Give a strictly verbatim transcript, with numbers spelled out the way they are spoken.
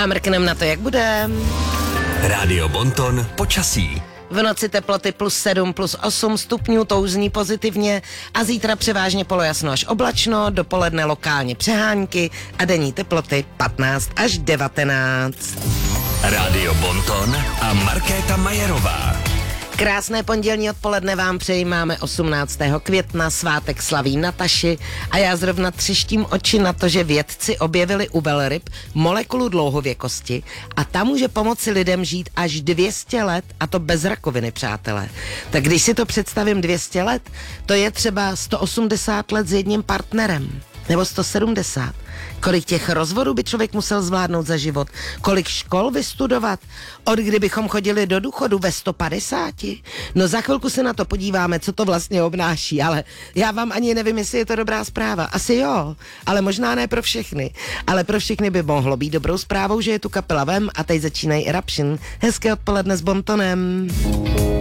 A mrknem na to, jak bude. Rádio Bonton počasí. V noci teploty plus sedm, plus osm stupňů, to už zní pozitivně a zítra převážně polojasno až oblačno, dopoledne lokálně přehánky a denní teploty patnáct až devatenáct. Rádio Bonton a Markéta Majerová. Krásné pondělní odpoledne vám přeji, máme osmnáctého května, svátek slaví Nataši a já zrovna třištím oči na to, že vědci objevili u velryb molekulu dlouhověkosti a ta může pomoci lidem žít až dvě stě let a to bez rakoviny, přátelé. Tak když si to představím dvě stě let, to je třeba sto osmdesát let s jedním partnerem. Nebo sto sedmdesát. Kolik těch rozvodů by člověk musel zvládnout za život? Kolik škol vystudovat? Od kdy bychom chodili do důchodu ve sto padesáti? No za chvilku se na to podíváme, co to vlastně obnáší, ale já vám ani nevím, jestli je to dobrá zpráva. Asi jo, ale možná ne pro všechny. Ale pro všechny by mohlo být dobrou zprávou, že je tu kapela Vem a teď začínají Eruption. Hezké odpoledne s Bontonem.